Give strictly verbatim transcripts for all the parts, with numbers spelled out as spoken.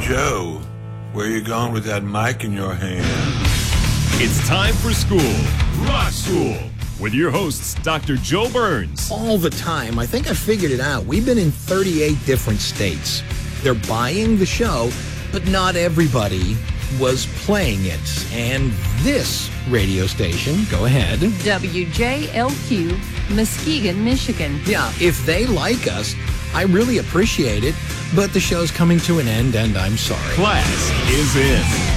Joe, where you going with that mic in your hand? It's time for school. Rock School. With your hosts, Doctor Joe Burns. All the time. I think I figured it out. We've been in thirty-eight different states. They're buying the show, but not everybody was playing it. And this radio station, go ahead. W J L Q, Muskegon, Michigan. Yeah, if they like us, I really appreciate it, but the show's coming to an end, and I'm sorry. Class is in.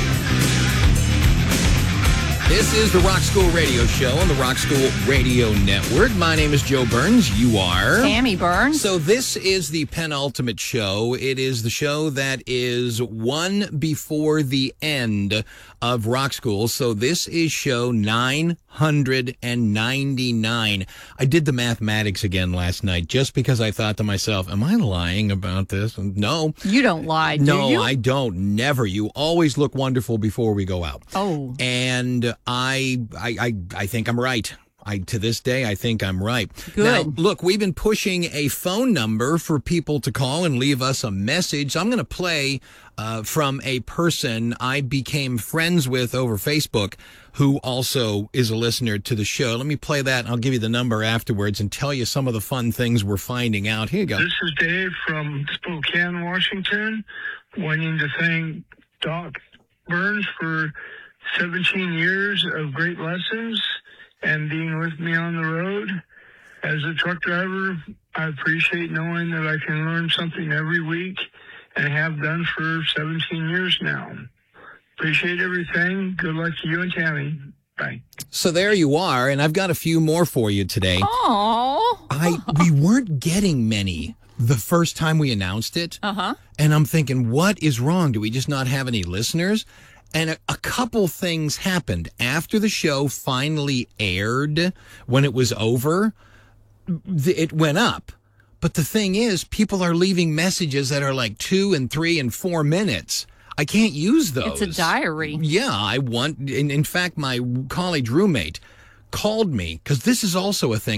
This is the Rock School Radio Show on the Rock School Radio Network. My name is Joe Burns. You are? Tammy Burns. So this is the penultimate show. It is the show that is one before the end of Rock School. So this is show nine hundred ninety-nine. I did the mathematics again last night just because I thought to myself, am I lying about this? No. You don't lie, do no, you? No, I don't. Never. You always look wonderful before we go out. Oh. And I, I, I, I think I'm right. I, to this day, I think I'm right. Good. Now, look, we've been pushing a phone number for people to call and leave us a message. I'm going to play uh, from a person I became friends with over Facebook who also is a listener to the show. Let me play that, and I'll give you the number afterwards and tell you some of the fun things we're finding out. Here you go. This is Dave from Spokane, Washington, wanting to thank Doc Burns for seventeen years of great lessons and being with me on the road. As a truck driver, I appreciate knowing that I can learn something every week and have done for seventeen years now. Appreciate everything. Good luck to you and Tammy. Bye. So there you are, and I've got a few more for you today. Oh. I we weren't getting many the first time we announced it. Uh-huh. And I'm thinking, what is wrong? Do we just not have any listeners? And a, a couple things happened. After the show finally aired, when it was over, th- it went up. But the thing is, people are leaving messages that are like two and three and four minutes. I can't use those. It's a diary. Yeah, I want, in, in fact, my college roommate called me, because this is also a thing